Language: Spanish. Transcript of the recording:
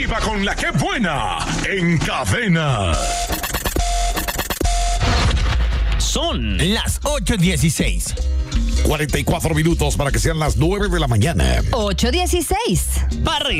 arriba con la que buena en Cadena. Son las 8:16. 44 minutos para que sean las 9 de la mañana. 8:16. Para